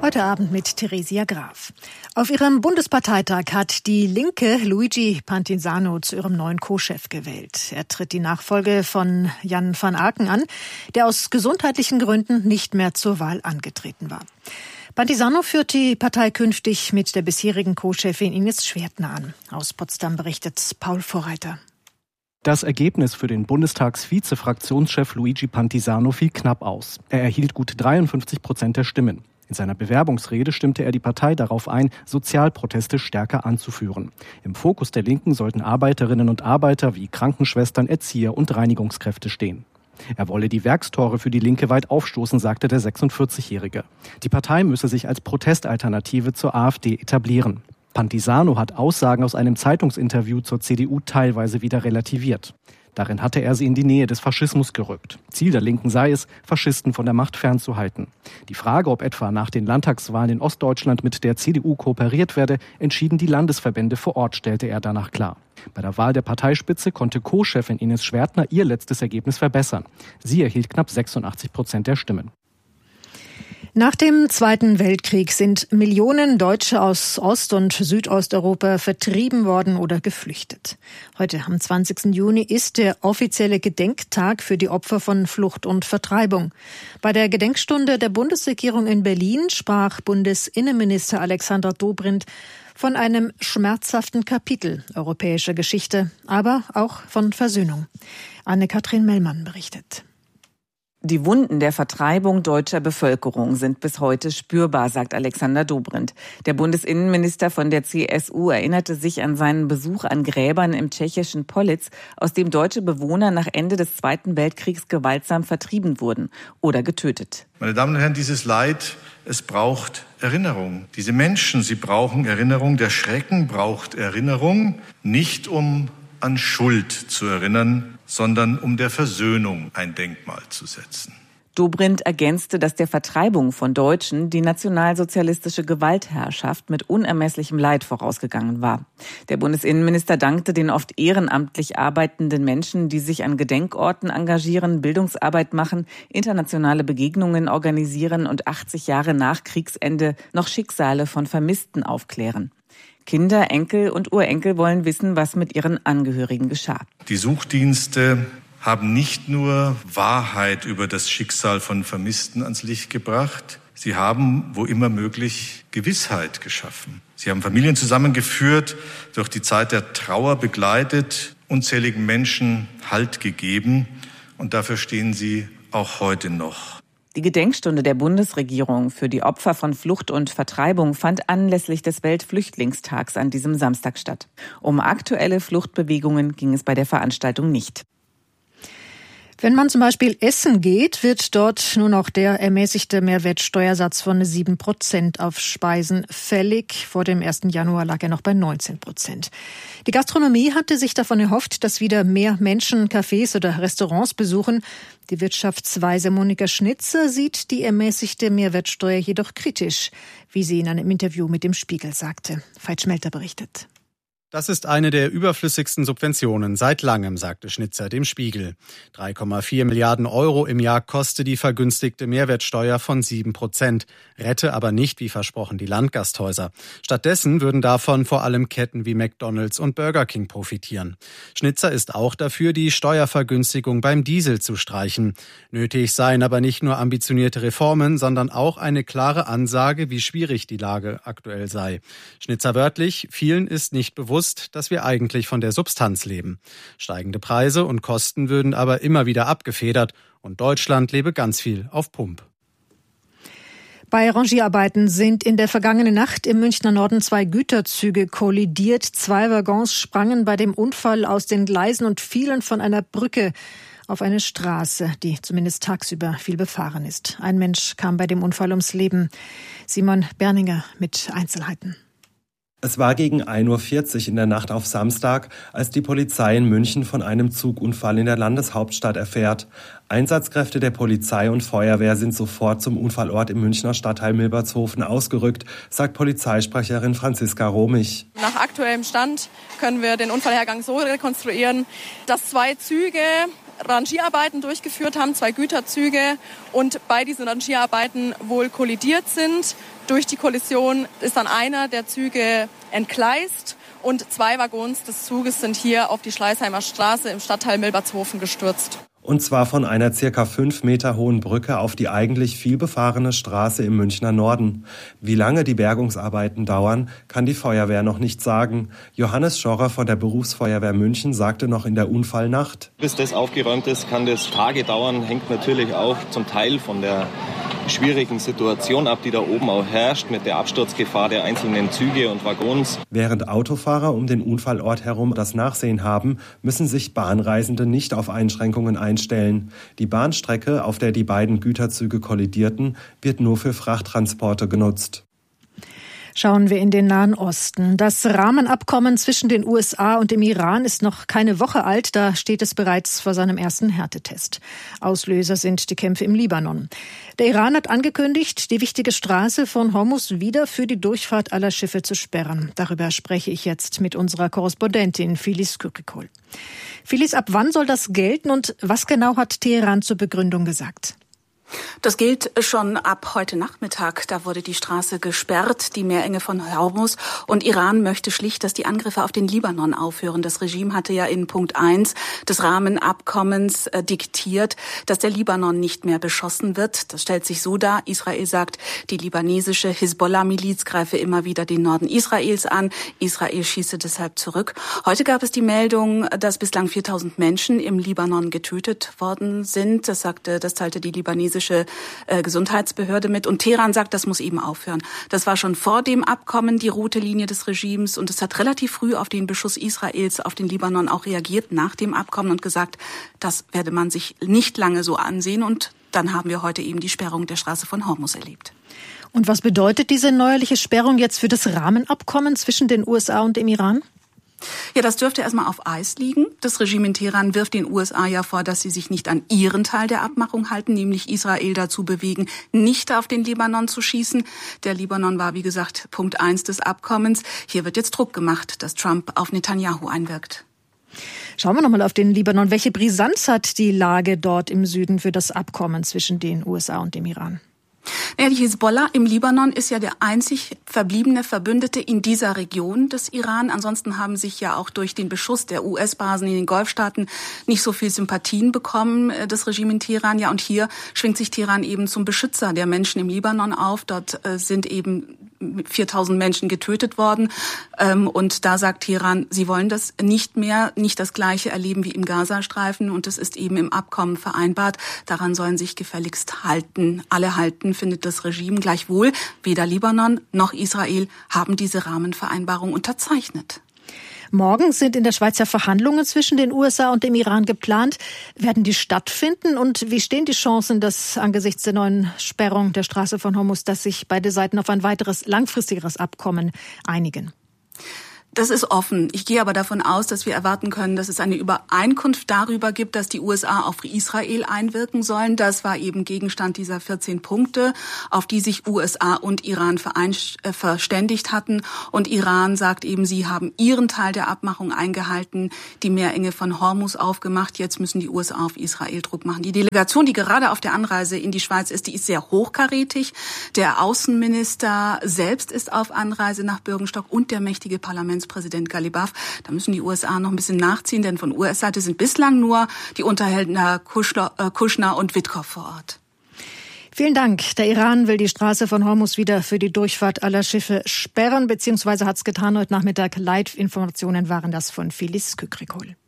Heute Abend mit Theresia Graf. Auf ihrem Bundesparteitag hat die Linke Luigi Pantisano zu ihrem neuen Co-Chef gewählt. Er tritt die Nachfolge von Jan van Aken an, der aus gesundheitlichen Gründen nicht mehr zur Wahl angetreten war. Pantisano führt die Partei künftig mit der bisherigen Co-Chefin Ines Schwertner an. Aus Potsdam berichtet Paul Vorreiter. Das Ergebnis für den Bundestagsvize-Fraktionschef Luigi Pantisano fiel knapp aus. Er erhielt gut 53% der Stimmen. In seiner Bewerbungsrede stimmte er die Partei darauf ein, Sozialproteste stärker anzuführen. Im Fokus der Linken sollten Arbeiterinnen und Arbeiter wie Krankenschwestern, Erzieher und Reinigungskräfte stehen. Er wolle die Werkstore für die Linke weit aufstoßen, sagte der 46-Jährige. Die Partei müsse sich als Protestalternative zur AfD etablieren. Pantisano hat Aussagen aus einem Zeitungsinterview zur CDU teilweise wieder relativiert. Darin hatte er sie in die Nähe des Faschismus gerückt. Ziel der Linken sei es, Faschisten von der Macht fernzuhalten. Die Frage, ob etwa nach den Landtagswahlen in Ostdeutschland mit der CDU kooperiert werde, entschieden die Landesverbände vor Ort, stellte er danach klar. Bei der Wahl der Parteispitze konnte Co-Chefin Ines Schwertner ihr letztes Ergebnis verbessern. Sie erhielt knapp 86% der Stimmen. Nach dem Zweiten Weltkrieg sind Millionen Deutsche aus Ost- und Südosteuropa vertrieben worden oder geflüchtet. Heute, am 20. Juni, ist der offizielle Gedenktag für die Opfer von Flucht und Vertreibung. Bei der Gedenkstunde der Bundesregierung in Berlin sprach Bundesinnenminister Alexander Dobrindt von einem schmerzhaften Kapitel europäischer Geschichte, aber auch von Versöhnung. Anne-Kathrin Mellmann berichtet. Die Wunden der Vertreibung deutscher Bevölkerung sind bis heute spürbar, sagt Alexander Dobrindt. Der Bundesinnenminister von der CSU erinnerte sich an seinen Besuch an Gräbern im tschechischen Politz, aus dem deutsche Bewohner nach Ende des Zweiten Weltkriegs gewaltsam vertrieben wurden oder getötet. Meine Damen und Herren, dieses Leid, es braucht Erinnerung. Diese Menschen, sie brauchen Erinnerung. Der Schrecken braucht Erinnerung, nicht um an Schuld zu erinnern, sondern um der Versöhnung ein Denkmal zu setzen. Dobrindt ergänzte, dass der Vertreibung von Deutschen die nationalsozialistische Gewaltherrschaft mit unermesslichem Leid vorausgegangen war. Der Bundesinnenminister dankte den oft ehrenamtlich arbeitenden Menschen, die sich an Gedenkorten engagieren, Bildungsarbeit machen, internationale Begegnungen organisieren und 80 Jahre nach Kriegsende noch Schicksale von Vermissten aufklären. Kinder, Enkel und Urenkel wollen wissen, was mit ihren Angehörigen geschah. Die Suchdienste haben nicht nur Wahrheit über das Schicksal von Vermissten ans Licht gebracht, sie haben, wo immer möglich, Gewissheit geschaffen. Sie haben Familien zusammengeführt, durch die Zeit der Trauer begleitet, unzähligen Menschen Halt gegeben und dafür stehen sie auch heute noch. Die Gedenkstunde der Bundesregierung für die Opfer von Flucht und Vertreibung fand anlässlich des Weltflüchtlingstags an diesem Samstag statt. Um aktuelle Fluchtbewegungen ging es bei der Veranstaltung nicht. Wenn man zum Beispiel essen geht, wird dort nur noch der ermäßigte Mehrwertsteuersatz von 7% auf Speisen fällig. Vor dem 1. Januar lag er noch bei 19%. Die Gastronomie hatte sich davon erhofft, dass wieder mehr Menschen Cafés oder Restaurants besuchen. Die Wirtschaftsweise Monika Schnitzer sieht die ermäßigte Mehrwertsteuer jedoch kritisch, wie sie in einem Interview mit dem Spiegel sagte. Veit Schmelter berichtet. Das ist eine der überflüssigsten Subventionen seit langem, sagte Schnitzer dem Spiegel. 3,4 Milliarden Euro im Jahr koste die vergünstigte Mehrwertsteuer von 7%, rette aber nicht, wie versprochen, die Landgasthäuser. Stattdessen würden davon vor allem Ketten wie McDonald's und Burger King profitieren. Schnitzer ist auch dafür, die Steuervergünstigung beim Diesel zu streichen. Nötig seien aber nicht nur ambitionierte Reformen, sondern auch eine klare Ansage, wie schwierig die Lage aktuell sei. Schnitzer wörtlich: Vielen ist nicht bewusst, dass wir eigentlich von der Substanz leben. Steigende Preise und Kosten würden aber immer wieder abgefedert und Deutschland lebe ganz viel auf Pump. Bei Rangierarbeiten sind in der vergangenen Nacht im Münchner Norden 2 Güterzüge kollidiert. 2 Waggons sprangen bei dem Unfall aus den Gleisen und fielen von einer Brücke auf eine Straße, die zumindest tagsüber viel befahren ist. Ein Mensch kam bei dem Unfall ums Leben. Simon Berninger mit Einzelheiten. Es war gegen 1:40 Uhr in der Nacht auf Samstag, als die Polizei in München von einem Zugunfall in der Landeshauptstadt erfährt. Einsatzkräfte der Polizei und Feuerwehr sind sofort zum Unfallort im Münchner Stadtteil Milbertshofen ausgerückt, sagt Polizeisprecherin Franziska Romich. Nach aktuellem Stand können wir den Unfallhergang so rekonstruieren, dass 2 Züge Rangierarbeiten durchgeführt haben, 2 Güterzüge, und bei diesen Rangierarbeiten wohl kollidiert sind. Durch die Kollision ist dann einer der Züge entgleist und 2 Waggons des Zuges sind hier auf die Schleißheimer Straße im Stadtteil Milbertshofen gestürzt. Und zwar von einer ca. 5 Meter hohen Brücke auf die eigentlich vielbefahrene Straße im Münchner Norden. Wie lange die Bergungsarbeiten dauern, kann die Feuerwehr noch nicht sagen. Johannes Schorrer von der Berufsfeuerwehr München sagte noch in der Unfallnacht: Bis das aufgeräumt ist, kann das Tage dauern. Hängt natürlich auch zum Teil von der schwierigen Situation ab, die da oben auch herrscht, mit der Absturzgefahr der einzelnen Züge und Waggons. Während Autofahrer um den Unfallort herum das Nachsehen haben, müssen sich Bahnreisende nicht auf Einschränkungen einstellen. Die Bahnstrecke, auf der die beiden Güterzüge kollidierten, wird nur für Frachttransporte genutzt. Schauen wir in den Nahen Osten. Das Rahmenabkommen zwischen den USA und dem Iran ist noch keine Woche alt. Da steht es bereits vor seinem ersten Härtetest. Auslöser sind die Kämpfe im Libanon. Der Iran hat angekündigt, die wichtige Straße von Hormuz wieder für die Durchfahrt aller Schiffe zu sperren. Darüber spreche ich jetzt mit unserer Korrespondentin Filiz Kükrikol. Filiz, ab wann soll das gelten und was genau hat Teheran zur Begründung gesagt? Das gilt schon ab heute Nachmittag. Da wurde die Straße gesperrt, die Meerenge von Hormuz. Und Iran möchte schlicht, dass die Angriffe auf den Libanon aufhören. Das Regime hatte ja in Punkt 1 des Rahmenabkommens diktiert, dass der Libanon nicht mehr beschossen wird. Das stellt sich so dar. Israel sagt, die libanesische Hisbollah-Miliz greife immer wieder den Norden Israels an. Israel schieße deshalb zurück. Heute gab es die Meldung, dass bislang 4000 Menschen im Libanon getötet worden sind. Das teilte die libanesische Gesundheitsbehörde mit. Und Teheran sagt, das muss eben aufhören. Das war schon vor dem Abkommen die rote Linie des Regimes. Und es hat relativ früh auf den Beschuss Israels auf den Libanon auch reagiert nach dem Abkommen und gesagt, das werde man sich nicht lange so ansehen. Und dann haben wir heute eben die Sperrung der Straße von Hormuz erlebt. Und was bedeutet diese neuerliche Sperrung jetzt für das Rahmenabkommen zwischen den USA und dem Iran? Ja, das dürfte erstmal auf Eis liegen. Das Regime in Teheran wirft den USA ja vor, dass sie sich nicht an ihren Teil der Abmachung halten, nämlich Israel dazu bewegen, nicht auf den Libanon zu schießen. Der Libanon war, wie gesagt, Punkt 1 des Abkommens. Hier wird jetzt Druck gemacht, dass Trump auf Netanyahu einwirkt. Schauen wir nochmal auf den Libanon. Welche Brisanz hat die Lage dort im Süden für das Abkommen zwischen den USA und dem Iran? Ja, die Hisbollah im Libanon ist ja der einzig verbliebene Verbündete in dieser Region des Iran. Ansonsten haben sich ja auch durch den Beschuss der US-Basen in den Golfstaaten nicht so viel Sympathien bekommen, das Regime in Teheran. Ja, und hier schwingt sich Teheran eben zum Beschützer der Menschen im Libanon auf. Dort sind eben 4000 Menschen getötet worden. Und da sagt Teheran, sie wollen das nicht mehr, nicht das Gleiche erleben wie im Gazastreifen. Und es ist eben im Abkommen vereinbart. Daran sollen sich gefälligst halten. Alle halten, findet das Regime. Gleichwohl, weder Libanon noch Israel haben diese Rahmenvereinbarung unterzeichnet. Morgen sind in der Schweiz ja Verhandlungen zwischen den USA und dem Iran geplant. Werden die stattfinden? Und wie stehen die Chancen, dass angesichts der neuen Sperrung der Straße von Hormuz, dass sich beide Seiten auf ein weiteres langfristigeres Abkommen einigen? Das ist offen. Ich gehe aber davon aus, dass wir erwarten können, dass es eine Übereinkunft darüber gibt, dass die USA auf Israel einwirken sollen. Das war eben Gegenstand dieser 14 Punkte, auf die sich USA und Iran verständigt hatten. Und Iran sagt eben, sie haben ihren Teil der Abmachung eingehalten, die Meerenge von Hormuz aufgemacht. Jetzt müssen die USA auf Israel Druck machen. Die Delegation, die gerade auf der Anreise in die Schweiz ist, die ist sehr hochkarätig. Der Außenminister selbst ist auf Anreise nach Bürgenstock und der mächtige Parlamentspräsident Galibaf. Da müssen die USA noch ein bisschen nachziehen, denn von US-Seite sind bislang nur die Unterhändler Kushner und Witkow vor Ort. Vielen Dank. Der Iran will die Straße von Hormuz wieder für die Durchfahrt aller Schiffe sperren, beziehungsweise hat es getan heute Nachmittag. Live-Informationen waren das von Filiz Kükrikol.